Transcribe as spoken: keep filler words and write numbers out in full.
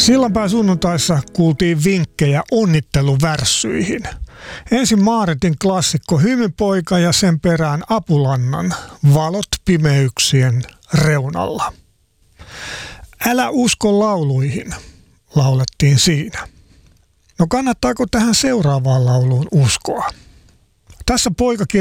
Sillanpään sunnuntaissa kuultiin vinkkejä onnitteluvärssyihin. Ensin Maaretin klassikko Hymypoika ja sen perään Apulannan Valot pimeyksien reunalla. Älä usko lauluihin, laulettiin siinä. No kannattaako tähän seuraavaan lauluun uskoa? Tässä poika